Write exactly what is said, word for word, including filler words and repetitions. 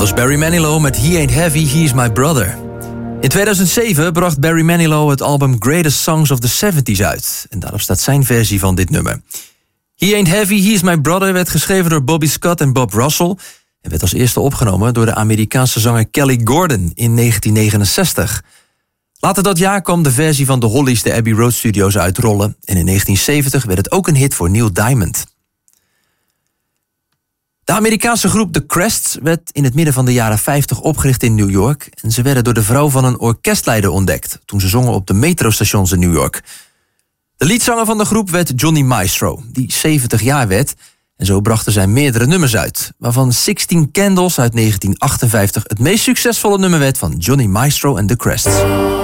was Barry Manilow met He Ain't Heavy, He's My Brother. In tweeduizend zeven bracht Barry Manilow het album Greatest Songs of the seventies uit. En daarop staat zijn versie van dit nummer. He Ain't Heavy, He's My Brother werd geschreven door Bobby Scott en Bob Russell en werd als eerste opgenomen door de Amerikaanse zanger Kelly Gordon in negentien negenenzestig. Later dat jaar kwam de versie van de Hollies de Abbey Road Studios uitrollen en in negentien zeventig werd het ook een hit voor Neil Diamond. De Amerikaanse groep The Crests werd in het midden van de jaren vijftig opgericht in New York en ze werden door de vrouw van een orkestleider ontdekt toen ze zongen op de metrostations in New York. De leadzanger van de groep werd Johnny Maestro, die zeventig jaar werd en zo brachten zij meerdere nummers uit, waarvan sixteen Candles uit negentien achtenvijftig het meest succesvolle nummer werd van Johnny Maestro en The Crests.